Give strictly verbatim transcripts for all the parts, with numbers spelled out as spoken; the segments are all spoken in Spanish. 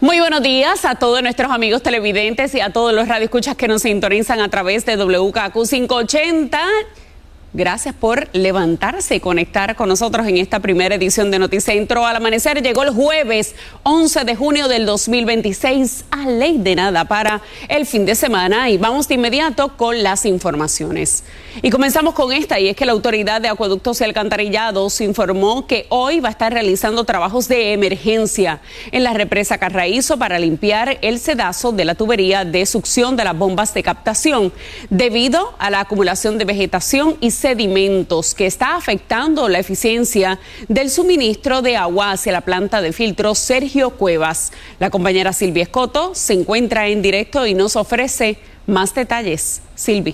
Muy buenos días a todos nuestros amigos televidentes y a todos los radioescuchas que nos sintonizan a través de W K Q quinientos ochenta. Gracias por levantarse y conectar con nosotros en esta primera edición de Noticentro al Amanecer. Llegó el jueves once de junio del dos mil veintiséis, a ley de nada para el fin de semana, y vamos de inmediato con las informaciones. Y comenzamos con esta, y es que la Autoridad de Acueductos y Alcantarillados informó que hoy va a estar realizando trabajos de emergencia en la represa Carraízo para limpiar el sedazo de la tubería de succión de las bombas de captación, debido a la acumulación de vegetación y sedimentos que está afectando la eficiencia del suministro de agua hacia la planta de filtro Sergio Cuevas. La compañera Silvia Escoto se encuentra en directo y nos ofrece más detalles. Silvi.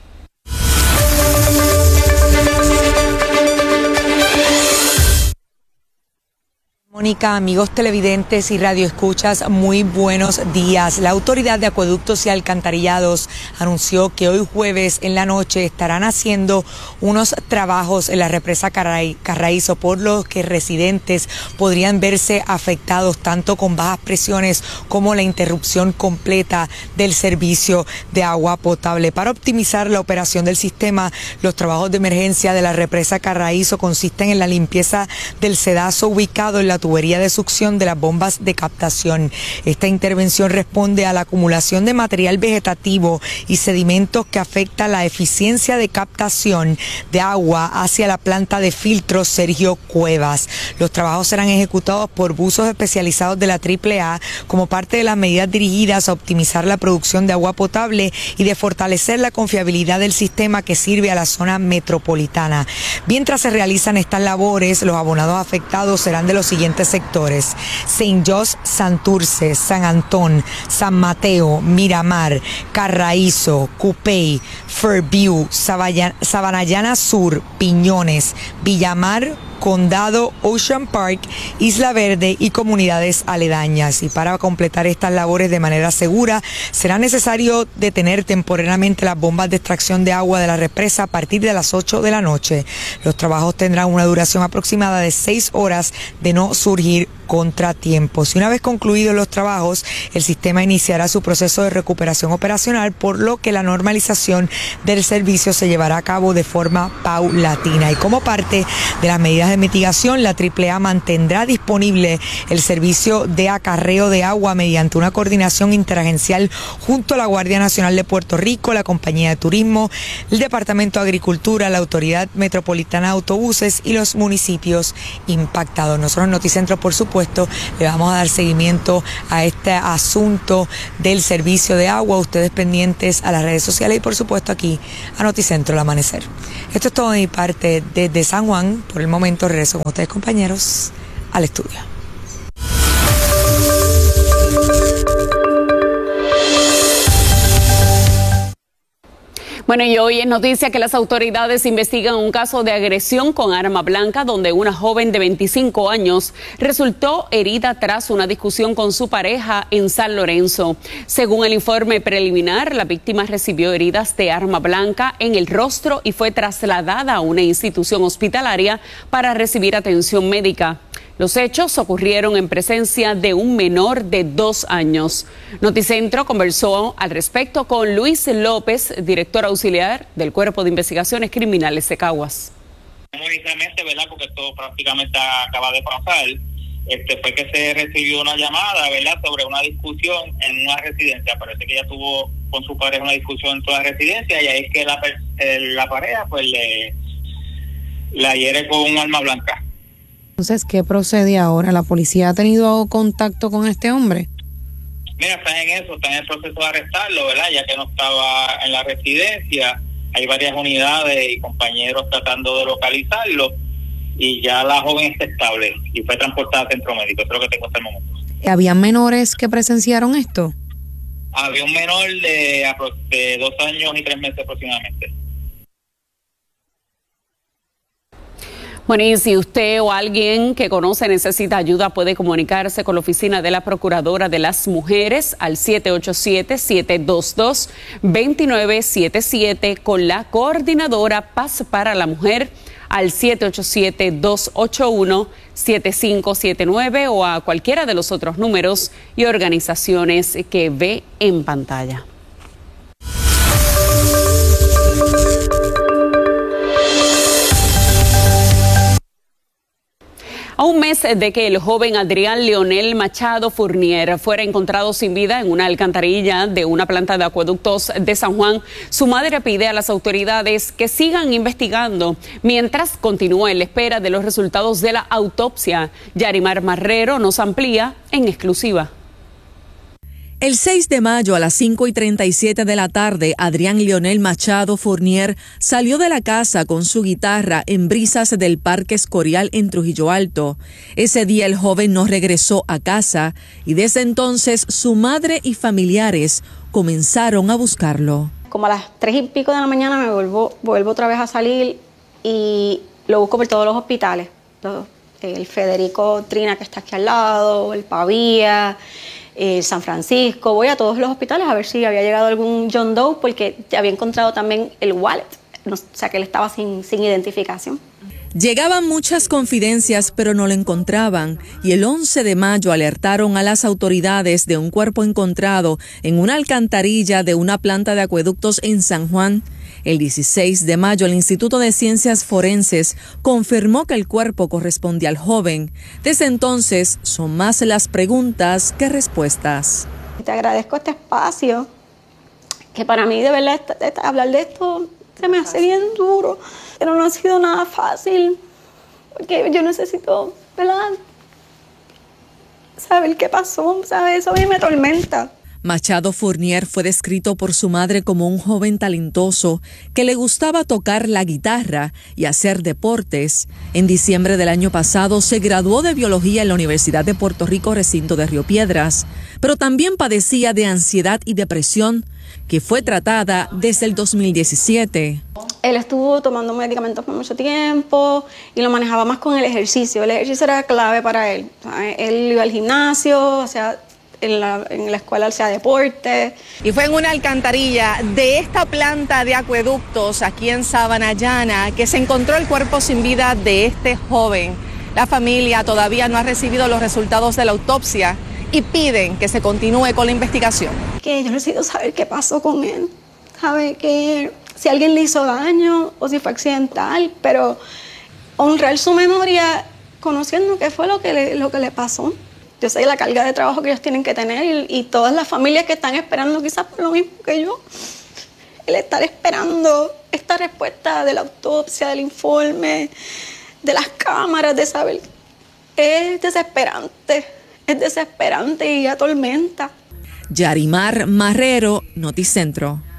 Mónica, amigos televidentes y radioescuchas, muy buenos días. La Autoridad de Acueductos y Alcantarillados anunció que hoy jueves en la noche estarán haciendo unos trabajos en la represa Carraízo, por los que residentes podrían verse afectados tanto con bajas presiones como la interrupción completa del servicio de agua potable. Para optimizar la operación del sistema, los trabajos de emergencia de la represa Carraízo consisten en la limpieza del sedazo ubicado en la tubería de succión de las bombas de captación. Esta intervención responde a la acumulación de material vegetativo y sedimentos que afecta la eficiencia de captación de agua hacia la planta de filtro Sergio Cuevas. Los trabajos serán ejecutados por buzos especializados de la triple A como parte de las medidas dirigidas a optimizar la producción de agua potable y de fortalecer la confiabilidad del sistema que sirve a la zona metropolitana. Mientras se realizan estas labores, los abonados afectados serán de los siguientes sectores: Saint Jos, Santurce, San Antón, San Mateo, Miramar, Carraízo, Cupey, Fairview, Sabanayana Sur, Piñones, Villamar, Condado, Ocean Park, Isla Verde y comunidades aledañas. Y para completar estas labores de manera segura, será necesario detener temporalmente las bombas de extracción de agua de la represa a partir de las ocho de la noche. Los trabajos tendrán una duración aproximada de seis horas de no surgir contratiempos. Y una vez concluidos los trabajos, el sistema iniciará su proceso de recuperación operacional, por lo que la normalización del servicio se llevará a cabo de forma paulatina. Y como parte de las medidas de mitigación, la triple A mantendrá disponible el servicio de acarreo de agua mediante una coordinación interagencial junto a la Guardia Nacional de Puerto Rico, la Compañía de Turismo, el Departamento de Agricultura, la Autoridad Metropolitana de Autobuses y los municipios impactados. Nosotros en Noticentro, por supuesto, le vamos a dar seguimiento a este asunto del servicio de agua. Ustedes pendientes a las redes sociales y, por supuesto, aquí a Noticentro al Amanecer. Esto es todo de mi parte desde San Juan. Por el momento regreso con ustedes, compañeros, al estudio. Bueno, y hoy es noticia que las autoridades investigan un caso de agresión con arma blanca, donde una joven de veinticinco años resultó herida tras una discusión con su pareja en San Lorenzo. Según el informe preliminar, la víctima recibió heridas de arma blanca en el rostro y fue trasladada a una institución hospitalaria para recibir atención médica. Los hechos ocurrieron en presencia de un menor de dos años. Noticentro conversó al respecto con Luis López, director auxiliar del Cuerpo de Investigaciones Criminales de Caguas. Únicamente, ¿verdad? Porque esto prácticamente acaba de pasar. Este fue que se recibió una llamada, ¿verdad?, sobre una discusión en una residencia. Parece que ella tuvo con su pareja una discusión en toda la residencia, y ahí es que la, la pareja pues le la hiere con un arma blanca. Entonces, ¿qué procede ahora? ¿La policía ha tenido contacto con este hombre? Mira, están en eso, están en el proceso de arrestarlo, ¿verdad? Ya que no estaba en la residencia, hay varias unidades y compañeros tratando de localizarlo, y ya la joven está estable y fue transportada a centro médico. Eso es lo que tengo hasta el momento. ¿Había menores que presenciaron esto? Había un menor de, de dos años y tres meses aproximadamente. Bueno, y si usted o alguien que conoce necesita ayuda, puede comunicarse con la oficina de la Procuradora de las Mujeres al siete ocho siete, siete dos dos, dos nueve siete siete con la coordinadora Paz para la Mujer, al siete ocho siete, dos ocho uno, siete cinco siete nueve o a cualquiera de los otros números y organizaciones que ve en pantalla. A un mes de que el joven Adrián Leonel Machado Fournier fuera encontrado sin vida en una alcantarilla de una planta de acueductos de San Juan, su madre pide a las autoridades que sigan investigando mientras continúa en la espera de los resultados de la autopsia. Yarimar Marrero nos amplía en exclusiva. El seis de mayo a las cinco y treinta y siete de la tarde, Adrián Leonel Machado Fournier salió de la casa con su guitarra en brisas del Parque Escorial en Trujillo Alto. Ese día el joven no regresó a casa y desde entonces su madre y familiares comenzaron a buscarlo. Como a las tres y pico de la mañana me vuelvo, vuelvo otra vez a salir y lo busco por todos los hospitales. El Federico Trina, que está aquí al lado, el Pavía, Eh, San Francisco, voy a todos los hospitales a ver si había llegado algún John Doe, porque había encontrado también el wallet, no, o sea que él estaba sin, sin identificación. Llegaban muchas confidencias, pero no lo encontraban, y el once de mayo alertaron a las autoridades de un cuerpo encontrado en una alcantarilla de una planta de acueductos en San Juan. El dieciséis de mayo, el Instituto de Ciencias Forenses confirmó que el cuerpo correspondía al joven. Desde entonces, son más las preguntas que respuestas. Te agradezco este espacio, que para mí de verdad esta, esta, hablar de esto se me hace bien duro, pero no ha sido nada fácil, porque yo necesito, ¿verdad?, saber qué pasó, ¿sabes? Eso a mí me atormenta. Machado Fournier fue descrito por su madre como un joven talentoso que le gustaba tocar la guitarra y hacer deportes. En diciembre del año pasado se graduó de biología en la Universidad de Puerto Rico, recinto de Río Piedras, pero también padecía de ansiedad y depresión, que fue tratada desde el dos mil diecisiete. Él estuvo tomando medicamentos por mucho tiempo y lo manejaba más con el ejercicio. El ejercicio era clave para él. ¿Sabes? Él iba al gimnasio, o sea, En la, en la escuela hacía deporte. Y fue en una alcantarilla de esta planta de acueductos aquí en Sabana Llana que se encontró el cuerpo sin vida de este joven. La familia todavía no ha recibido los resultados de la autopsia y piden que se continúe con la investigación. Que yo necesito saber qué pasó con él, sabe que si alguien le hizo daño o si fue accidental, pero honrar su memoria conociendo qué fue lo que le, lo que le pasó. Yo sé la carga de trabajo que ellos tienen que tener y, y todas las familias que están esperando quizás por lo mismo que yo. El estar esperando esta respuesta de la autopsia, del informe, de las cámaras, de saber, es desesperante, es desesperante y atormenta. Yarimar Marrero, Noticentro.